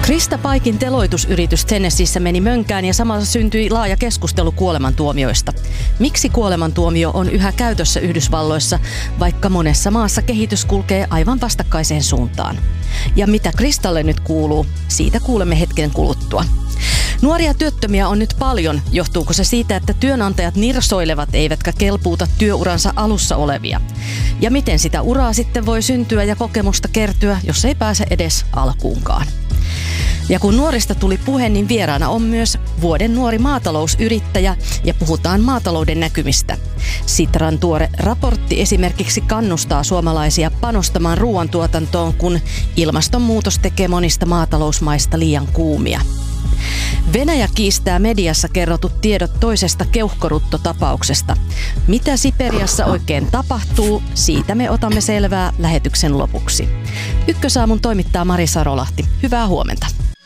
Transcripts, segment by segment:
Krista Piken teloitusyritys Tennesseeissä meni mönkään ja samalla syntyi laaja keskustelu kuolemantuomioista. Miksi kuolemantuomio on yhä käytössä Yhdysvalloissa, vaikka monessa maassa kehitys kulkee aivan vastakkaiseen suuntaan? Ja mitä Kristalle nyt kuuluu, siitä kuulemme hetken kuluttua. Nuoria työttömiä on nyt paljon. Johtuuko se siitä, että työnantajat nirsoilevat eivätkä kelpuuta työuransa alussa olevia? Ja miten sitä uraa sitten voi syntyä ja kokemusta kertyä, jos ei pääse edes alkuunkaan? Ja kun nuorista tuli puhe, niin vieraana on myös vuoden nuori maatalousyrittäjä ja puhutaan maatalouden näkymistä. Sitran tuore raportti esimerkiksi kannustaa suomalaisia panostamaan ruoantuotantoon, kun ilmastonmuutos tekee monista maatalousmaista liian kuumia. Venäjä kiistää mediassa kerrotut tiedot toisesta keuhkoruttotapauksesta. Mitä Siperiassa oikein tapahtuu, siitä me otamme selvää lähetyksen lopuksi. Ykkösaamun toimittaa Marisa Rolahti. Hyvää huomenta.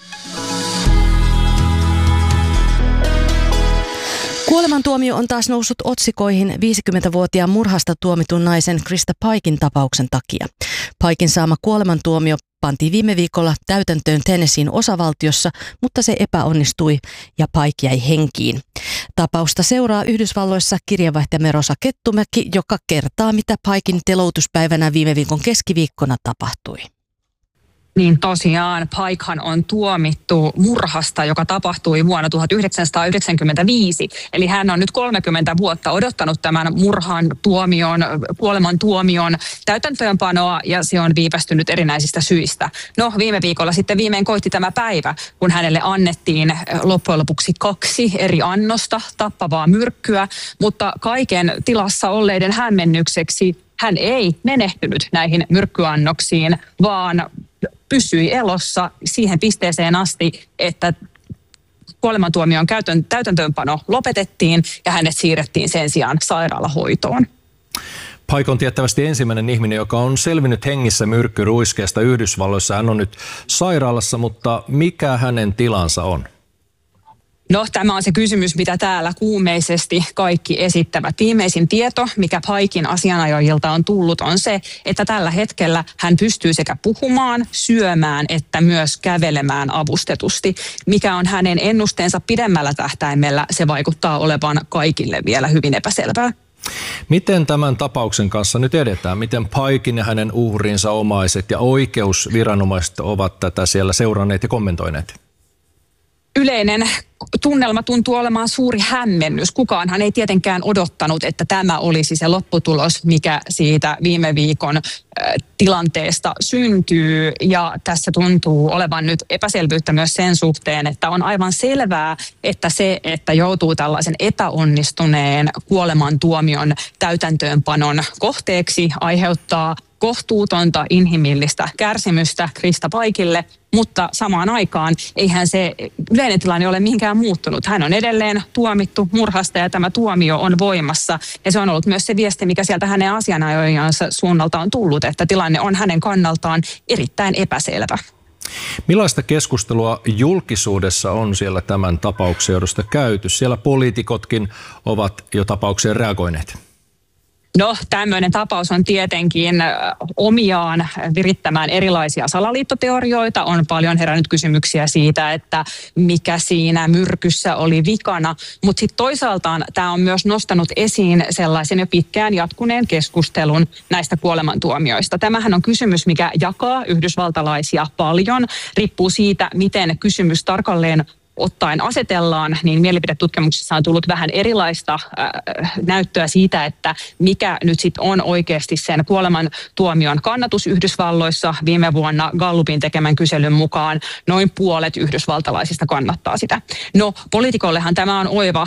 Kuolemantuomio on taas noussut otsikoihin 50-vuotiaan murhasta tuomitun naisen Krista Piken tapauksen takia. Piken saama kuolemantuomio pantiin viime viikolla täytäntöön Tennesseein osavaltiossa, mutta se epäonnistui ja Pike jäi henkiin. Tapausta seuraa Yhdysvalloissa kirjeenvaihtajamme Rosa Kettumäki, joka kertaa, mitä Piken teloituspäivänä viime viikon keskiviikkona tapahtui. Niin tosiaan, Pikehan on tuomittu murhasta, joka tapahtui vuonna 1995. Eli hän on nyt 30 vuotta odottanut tämän kuolemantuomion täytäntöönpanoa ja se on viivästynyt erinäisistä syistä. No viime viikolla sitten viimein koitti tämä päivä, kun hänelle annettiin loppujen lopuksi 2 eri annosta tappavaa myrkkyä, mutta kaiken tilassa olleiden hämmennykseksi hän ei menehtynyt näihin myrkkyannoksiin, vaan pysyi elossa siihen pisteeseen asti, että kuolemantuomion täytäntöönpano lopetettiin ja hänet siirrettiin sen sijaan sairaalahoitoon. Pike on tiettävästi ensimmäinen ihminen, joka on selvinnyt hengissä myrkkyruiskeesta Yhdysvalloissa. Hän on nyt sairaalassa, mutta mikä hänen tilansa on? No, tämä on se kysymys, mitä täällä kuumeisesti kaikki esittävät. Viimeisin tieto, mikä Piken asianajajilta on tullut, on se, että tällä hetkellä hän pystyy sekä puhumaan, syömään että myös kävelemään avustetusti. Mikä on hänen ennusteensa pidemmällä tähtäimellä, se vaikuttaa olevan kaikille vielä hyvin epäselvää. Miten tämän tapauksen kanssa nyt edetään? Miten Piken ja hänen uhrinsa omaiset ja oikeusviranomaiset ovat tätä siellä seuranneet ja kommentoineet? Yleinen tunnelma tuntuu olemaan suuri hämmennys. Kukaanhan ei tietenkään odottanut, että tämä olisi se lopputulos, mikä siitä viime viikon tilanteesta syntyy. Ja tässä tuntuu olevan nyt epäselvyyttä myös sen suhteen, että on aivan selvää, että se, että joutuu tällaisen epäonnistuneen kuolemantuomion täytäntöönpanon kohteeksi, aiheuttaa kohtuutonta inhimillistä kärsimystä Krista Pikelle, mutta samaan aikaan eihän se yleinen tilanne ole mihinkään muuttunut. Hän on edelleen tuomittu murhasta ja tämä tuomio on voimassa. Ja se on ollut myös se viesti, mikä sieltä hänen asianajojansa suunnalta on tullut, että tilanne on hänen kannaltaan erittäin epäselvä. Millaista keskustelua julkisuudessa on siellä tämän tapauksen johdosta käyty? Siellä poliitikotkin ovat jo tapaukseen reagoineet. No, tämmöinen tapaus on tietenkin omiaan virittämään erilaisia salaliittoteorioita. On paljon herännyt kysymyksiä siitä, että mikä siinä myrkyssä oli vikana. Mutta sitten toisaaltaan tämä on myös nostanut esiin sellaisen jo pitkään jatkuneen keskustelun näistä kuolemantuomioista. Tämähän on kysymys, mikä jakaa yhdysvaltalaisia paljon. Riippuu siitä, miten kysymys tarkalleen ottaen asetellaan, niin mielipidetutkimuksissa on tullut vähän erilaista näyttöä siitä, että mikä nyt sitten on oikeasti sen kuolemantuomion kannatus Yhdysvalloissa. Viime vuonna Gallupin tekemän kyselyn mukaan noin puolet yhdysvaltalaisista kannattaa sitä. No, poliitikollehan tämä on oiva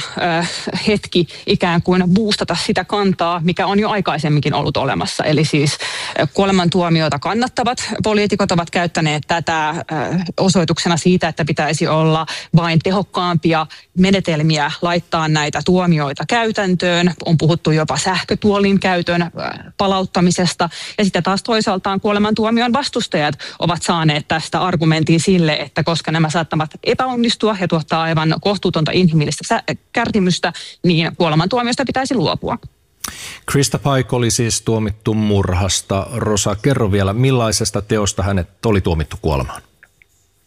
hetki ikään kuin boostata sitä kantaa, mikä on jo aikaisemminkin ollut olemassa. Eli siis kuolemantuomiota kannattavat poliitikot ovat käyttäneet tätä osoituksena siitä, että pitäisi olla vain tehokkaampia menetelmiä laittaa näitä tuomioita käytäntöön. On puhuttu jopa sähkötuolin käytön palauttamisesta. Ja sitten taas toisaaltaan kuolemantuomion vastustajat ovat saaneet tästä argumentin sille, että koska nämä saattavat epäonnistua ja tuottaa aivan kohtuutonta inhimillistä kärsimystä, niin kuolemantuomiosta pitäisi luopua. Krista Pike oli siis tuomittu murhasta. Rosa, kerro vielä, millaisesta teosta hänet oli tuomittu kuolemaan?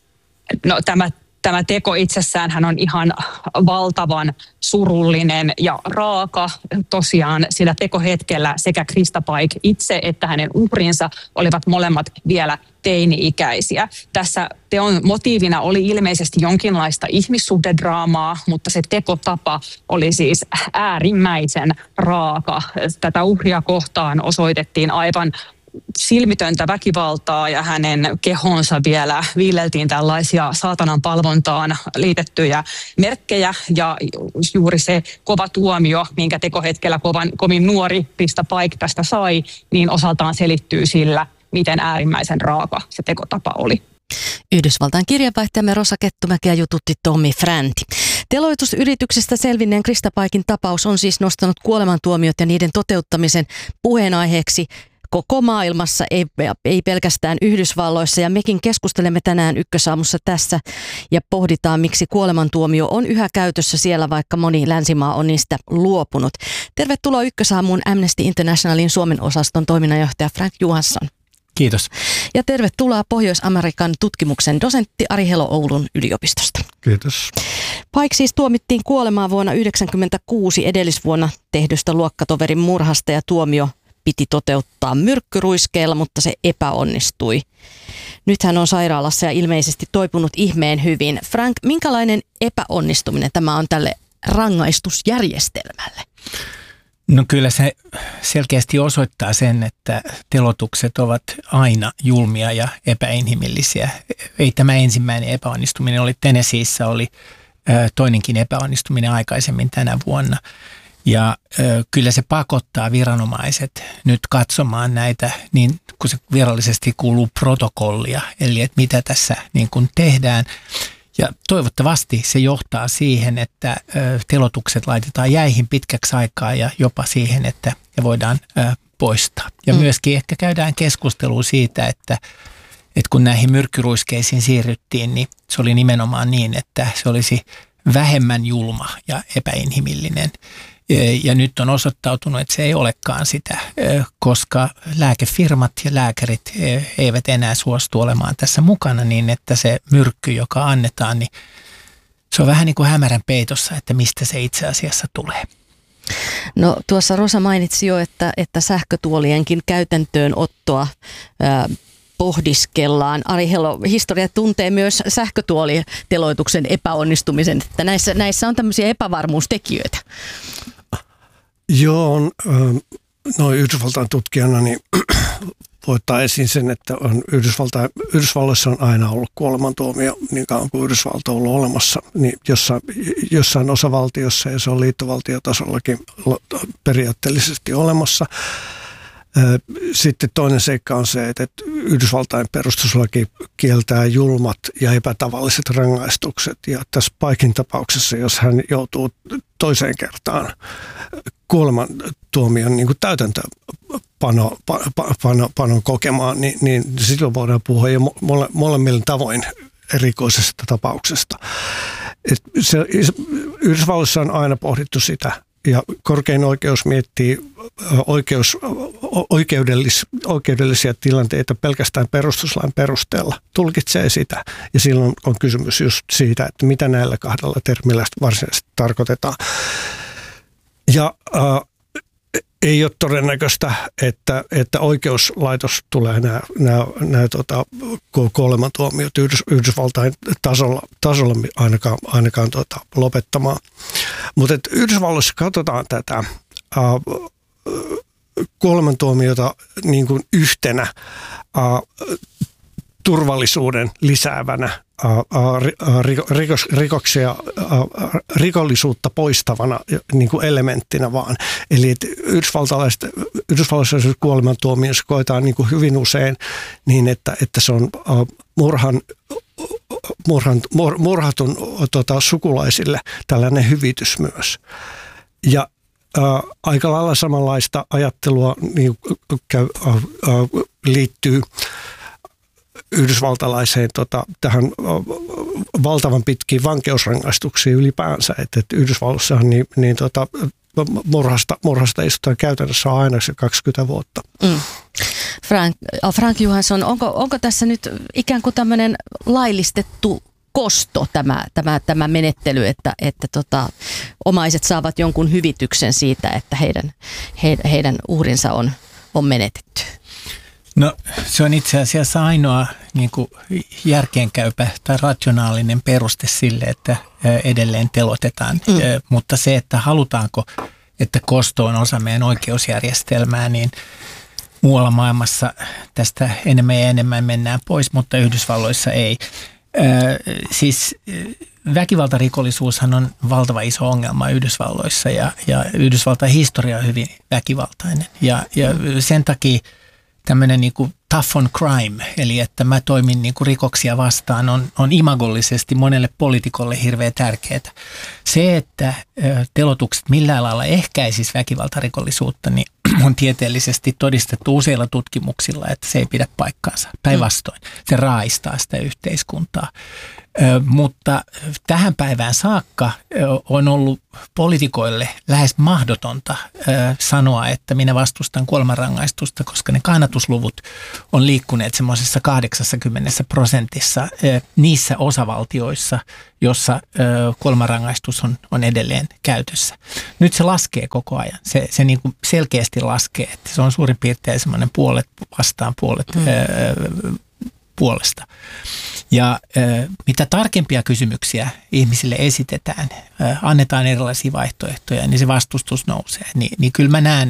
No tämä teko itsessään hän on ihan valtavan surullinen ja raaka. Tosiaan sillä tekohetkellä sekä Krista Paik itse että hänen uhrinsa olivat molemmat vielä teini-ikäisiä. Tässä teon motiivina oli ilmeisesti jonkinlaista ihmissuhdedraamaa, mutta se tekotapa oli siis äärimmäisen raaka. Tätä uhria kohtaan osoitettiin aivan silmitöntä väkivaltaa ja hänen kehonsa vielä viileltiin tällaisia saatanan palvontaan liitettyjä merkkejä ja juuri se kova tuomio, minkä tekohetkellä kovin nuori Krista Paik tästä sai, niin osaltaan selittyy sillä, miten äärimmäisen raaka se tekotapa oli. Yhdysvaltain kirjeenvaihtajamme Rosa Kettumäkeä jututti Tommi Fränti. Teloitusyrityksestä selvinneen Krista Paikin tapaus on siis nostanut kuolemantuomiot ja niiden toteuttamisen puheenaiheeksi koko maailmassa, ei pelkästään Yhdysvalloissa, ja mekin keskustelemme tänään Ykkösaamussa tässä ja pohditaan, miksi kuolemantuomio on yhä käytössä siellä, vaikka moni länsimaa on niistä luopunut. Tervetuloa Ykkösaamuun Amnesty Internationalin Suomen osaston toiminnanjohtaja Frank Johansson. Kiitos. Ja tervetuloa Pohjois-Amerikan tutkimuksen dosentti Ari Helo Oulun yliopistosta. Kiitos. Paik siis tuomittiin kuolemaan vuonna 1996 edellisvuonna tehdystä luokkatoverin murhasta ja tuomio piti toteuttaa myrkkyruiskeella, mutta se epäonnistui. Nyt hän on sairaalassa ja ilmeisesti toipunut ihmeen hyvin. Frank, minkälainen epäonnistuminen tämä on tälle rangaistusjärjestelmälle? No kyllä se selkeästi osoittaa sen, että teloitukset ovat aina julmia ja epäinhimillisiä. Ei tämä ensimmäinen epäonnistuminen oli Tennesseeissä, oli toinenkin epäonnistuminen aikaisemmin tänä vuonna. Ja kyllä se pakottaa viranomaiset nyt katsomaan näitä, niin kun se virallisesti kuuluu protokollia, eli että mitä tässä niin kuin tehdään. Ja toivottavasti se johtaa siihen, että teloitukset laitetaan jäihin pitkäksi aikaa ja jopa siihen, että ne voidaan poistaa. Ja myöskin ehkä käydään keskustelua siitä, että kun näihin myrkkyruiskeisiin siirryttiin, niin se oli nimenomaan niin, että se olisi vähemmän julma ja epäinhimillinen. Ja nyt on osoittautunut, että se ei olekaan sitä, koska lääkefirmat ja lääkärit eivät enää suostu olemaan tässä mukana niin, että se myrkky, joka annetaan, niin se on vähän niin kuin hämärän peitossa, että mistä se itse asiassa tulee. No tuossa Rosa mainitsi jo, että sähkötuolienkin käytäntöönottoa pohdiskellaan. Ari Helo, historia tuntee myös sähkötuoliteloituksen epäonnistumisen, että näissä on tämmöisiä epävarmuustekijöitä. Joo, noin Yhdysvaltain tutkijana niin voi ottaa esiin sen, että Yhdysvalloissa on aina ollut kuolemantuomio niin kauan kuin Yhdysvalta on ollut olemassa, niin jossain osavaltiossa ja se on liittovaltiotasollakin periaatteellisesti olemassa. Sitten toinen seikka on se, että Yhdysvaltain perustuslaki kieltää julmat ja epätavalliset rangaistukset. Ja tässä Paikin tapauksessa, jos hän joutuu toiseen kertaan kuolemantuomion niin kuin täytäntöpanon kokemaan, niin silloin voidaan puhua jo molemmilla tavoin erikoisesta tapauksesta. Yhdysvalloissa on aina pohdittu sitä. Ja korkein oikeus miettii oikeudellisia tilanteita pelkästään perustuslain perusteella, tulkitsee sitä. Ja silloin on kysymys just siitä, että mitä näillä kahdella termillä varsinaisesti tarkoitetaan. Ja ei ole todennäköistä, että oikeuslaitos tulee nämä kuolemantuomiot Yhdysvaltain tasolla ainakaan lopettamaan. Mutta Yhdysvalloissa katsotaan tätä kuolemantuomiota niin kuin yhtenä turvallisuuden lisäävänä rikollisuutta poistavana niin kuin elementtinä vaan. Eli yhdysvaltalaisessa kuolemantuomiossa koetaan niin kuin hyvin usein niin, että se on murhatun sukulaisille tällainen hyvitys myös. Ja aika lailla samanlaista ajattelua niin, liittyy yhdysvaltalaiseen tähän valtavan pitkiin vankeusrangaistuksiin ylipäänsä, että Yhdysvalloissahan murhasta istutaan käytännössä aina se 20 vuotta. Frank Johansson, onko tässä nyt ikään kuin tämmöinen laillistettu kosto tämä menettely, että omaiset saavat jonkun hyvityksen siitä, että heidän uhrinsa on menetetty? No se on itse asiassa ainoa niin kuin järkeenkäypä tai rationaalinen peruste sille, että edelleen telotetaan. Mutta se, että halutaanko, että kosto on osa meidän oikeusjärjestelmää, niin muualla maailmassa tästä enemmän ja enemmän mennään pois, mutta Yhdysvalloissa ei. Siis väkivaltarikollisuushan on valtava iso ongelma Yhdysvalloissa ja Yhdysvaltain historia on hyvin väkivaltainen. Ja sen takia tämmöinen niin kuin tough on crime, eli että mä toimin niin kuin rikoksia vastaan, on imagollisesti monelle poliitikolle hirveän tärkeää. Se, että telotukset millään lailla ehkäisisi väkivaltarikollisuutta, niin on tieteellisesti todistettu useilla tutkimuksilla, että se ei pidä paikkaansa. Päinvastoin, se raaistaa sitä yhteiskuntaa. Mutta tähän päivään saakka on ollut poliitikoille lähes mahdotonta sanoa, että minä vastustan kuolemanrangaistusta, koska ne kannatusluvut on liikkuneet semmoisessa 80% niissä osavaltioissa, jossa kuolemanrangaistus on edelleen käytössä. Nyt se laskee koko ajan. Se niin kuin selkeästi laskee, että se on suurin piirtein semmoinen puolet vastaan puolesta. Ja mitä tarkempia kysymyksiä ihmisille esitetään, annetaan erilaisia vaihtoehtoja, niin se vastustus nousee. Niin kyllä mä näen,